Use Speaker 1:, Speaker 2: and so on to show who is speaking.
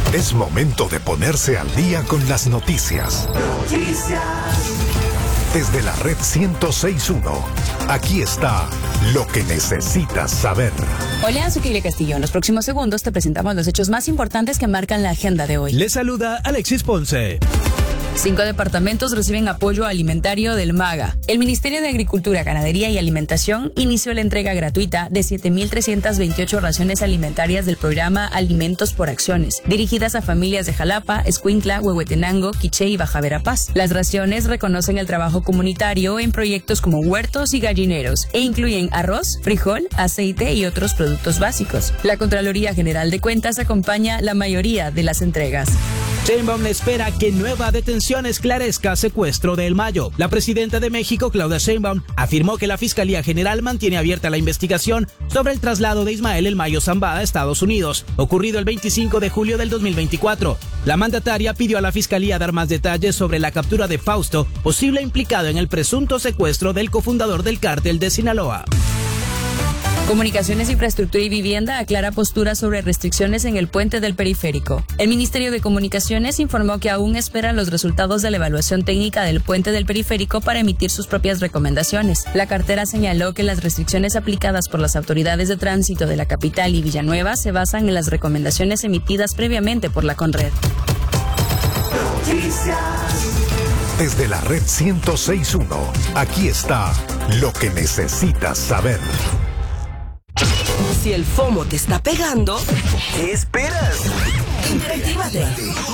Speaker 1: Es momento de ponerse al día con las noticias. Desde la red 106.1, aquí está lo que necesitas saber.
Speaker 2: Hola, soy Kilia Castillo. En los próximos segundos te presentamos los hechos más importantes que marcan la agenda de hoy.
Speaker 3: Les saluda Alexis Ponce.
Speaker 2: 5 departamentos reciben apoyo alimentario del MAGA. El Ministerio de Agricultura, Ganadería y Alimentación inició la entrega gratuita de 7.328 raciones alimentarias del programa Alimentos por Acciones, dirigidas a familias de Jalapa, Escuintla, Huehuetenango, Quiché y Baja Verapaz. Las raciones reconocen el trabajo comunitario en proyectos como huertos y gallineros e incluyen arroz, frijol, aceite y otros productos básicos. La Contraloría General de Cuentas acompaña la mayoría de las entregas.
Speaker 3: Sheinbaum espera que nueva detención esclarezca secuestro de El Mayo. La presidenta de México, Claudia Sheinbaum, afirmó que la Fiscalía General mantiene abierta la investigación sobre el traslado de Ismael El Mayo Zambada a Estados Unidos, ocurrido el 25 de julio del 2024. La mandataria pidió a la Fiscalía dar más detalles sobre la captura de Fausto, posible implicado en el presunto secuestro del cofundador del cártel de Sinaloa.
Speaker 2: Comunicaciones, Infraestructura y Vivienda aclara postura sobre restricciones en el puente del Periférico. El Ministerio de Comunicaciones informó que aún espera los resultados de la evaluación técnica del puente del Periférico para emitir sus propias recomendaciones. La cartera señaló que las restricciones aplicadas por las autoridades de tránsito de la capital y Villanueva se basan en las recomendaciones emitidas previamente por la Conred.
Speaker 1: Desde la red 106.1, aquí está lo que necesitas saber.
Speaker 4: Si el FOMO te está pegando, ¿qué esperas? Interactívate.